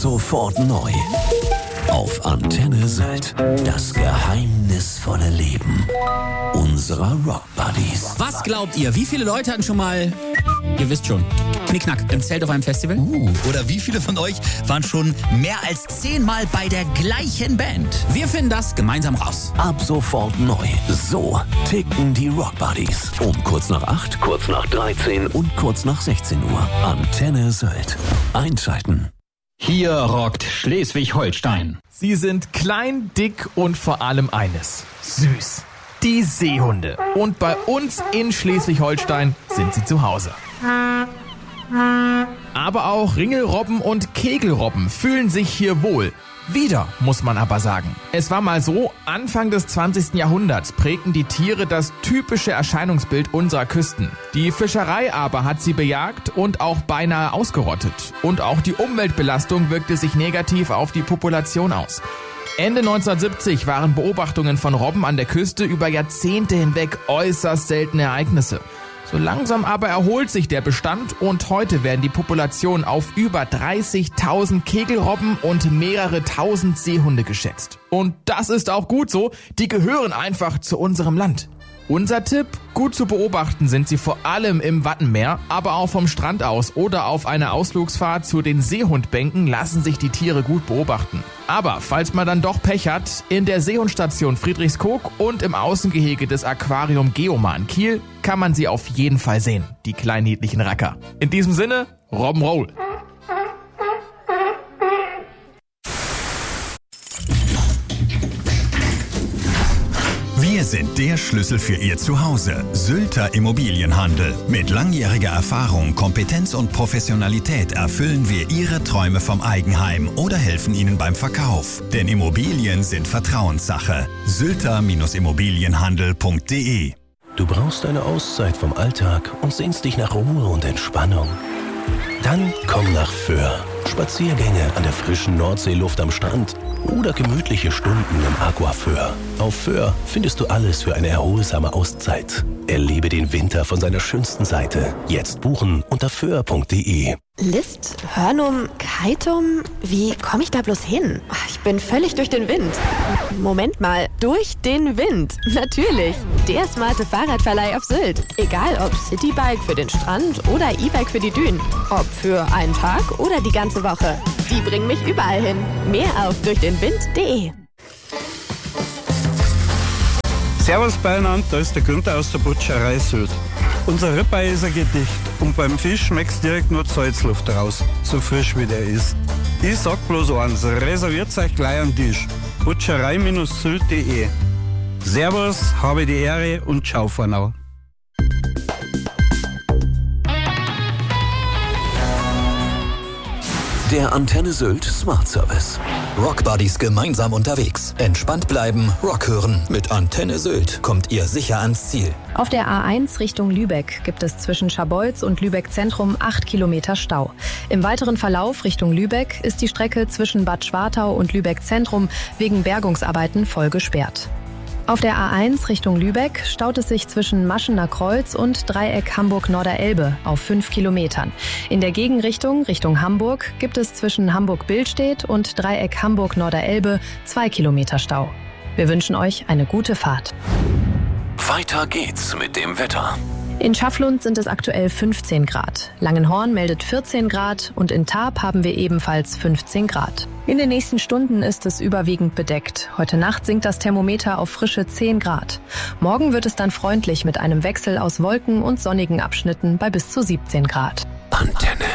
sofort neu. Auf Antenne Sylt. Das geheimnisvolle Leben unserer Rock Buddies. Was glaubt ihr? Wie viele Leute hatten schon mal, ihr wisst schon, Knickknack im Zelt auf einem Festival? Oder wie viele von euch waren schon mehr als 10 Mal bei der gleichen Band? Wir finden das gemeinsam raus. Ab sofort neu. So ticken die Rock Buddies. Um kurz nach 8, kurz nach 13 und kurz nach 16 Uhr. Antenne Sylt. Einschalten. Hier rockt Schleswig-Holstein. Sie sind klein, dick und vor allem eines: süß. Die Seehunde. Und bei uns in Schleswig-Holstein sind sie zu Hause. Aber auch Ringelrobben und Kegelrobben fühlen sich hier wohl. Wieder, muss man aber sagen. Es war mal so, Anfang des 20. Jahrhunderts prägten die Tiere das typische Erscheinungsbild unserer Küsten. Die Fischerei aber hat sie bejagt und auch beinahe ausgerottet. Und auch die Umweltbelastung wirkte sich negativ auf die Population aus. Ende 1970 waren Beobachtungen von Robben an der Küste über Jahrzehnte hinweg äußerst seltene Ereignisse. So langsam aber erholt sich der Bestand und heute werden die Populationen auf über 30.000 Kegelrobben und mehrere tausend Seehunde geschätzt. Und das ist auch gut so, die gehören einfach zu unserem Land. Unser Tipp: gut zu beobachten sind sie vor allem im Wattenmeer, aber auch vom Strand aus oder auf einer Ausflugsfahrt zu den Seehundbänken lassen sich die Tiere gut beobachten. Aber falls man dann doch Pech hat, in der Seehundstation Friedrichskoog und im Außengehege des Aquarium Geomar in Kiel kann man sie auf jeden Fall sehen, die kleinen niedlichen Racker. In diesem Sinne, Robbenroll! Wir sind der Schlüssel für Ihr Zuhause. Sylter Immobilienhandel. Mit langjähriger Erfahrung, Kompetenz und Professionalität erfüllen wir Ihre Träume vom Eigenheim oder helfen Ihnen beim Verkauf. Denn Immobilien sind Vertrauenssache. sylter-immobilienhandel.de. Du brauchst eine Auszeit vom Alltag und sehnst dich nach Ruhe und Entspannung. Dann komm nach Föhr. Spaziergänge an der frischen Nordseeluft am Strand oder gemütliche Stunden im Aquaföhr. Auf Föhr findest du alles für eine erholsame Auszeit. Erlebe den Winter von seiner schönsten Seite. Jetzt buchen unter föhr.de. List, Hörnum, Keitum, wie komme ich da bloß hin? Ich bin völlig durch den Wind. Moment mal, durch den Wind. Natürlich, der smarte Fahrradverleih auf Sylt. Egal ob Citybike für den Strand oder E-Bike für die Dünen. Ob für einen Tag oder die ganze Woche. Die bringen mich überall hin. Mehr auf durchdenwind.de. Servus beieinander, da ist der Günther aus der Butcherei Sylt. Unser Ribeye ist ein Gedicht und beim Fisch schmeckt's direkt nur die Salzluft raus, so frisch wie der ist. Ich sag bloß eins, reserviert euch gleich einen Tisch. Butcherei-sylt.de. Servus, habe die Ehre und ciao for now. Der Antenne Sylt Smart Service. Rock Buddies gemeinsam unterwegs. Entspannt bleiben, Rock hören. Mit Antenne Sylt kommt ihr sicher ans Ziel. Auf der A1 Richtung Lübeck gibt es zwischen Scharbeutz und Lübeck Zentrum 8 Kilometer Stau. Im weiteren Verlauf Richtung Lübeck ist die Strecke zwischen Bad Schwartau und Lübeck Zentrum wegen Bergungsarbeiten voll gesperrt. Auf der A1 Richtung Lübeck staut es sich zwischen Maschener Kreuz und Dreieck Hamburg-Norderelbe auf 5 Kilometern. In der Gegenrichtung Richtung Hamburg gibt es zwischen Hamburg-Billstedt und Dreieck Hamburg-Norderelbe 2 Kilometer Stau. Wir wünschen euch eine gute Fahrt. Weiter geht's mit dem Wetter. In Schafflund sind es aktuell 15 Grad. Langenhorn meldet 14 Grad und in Tarp haben wir ebenfalls 15 Grad. In den nächsten Stunden ist es überwiegend bedeckt. Heute Nacht sinkt das Thermometer auf frische 10 Grad. Morgen wird es dann freundlich mit einem Wechsel aus Wolken und sonnigen Abschnitten bei bis zu 17 Grad. Antenne.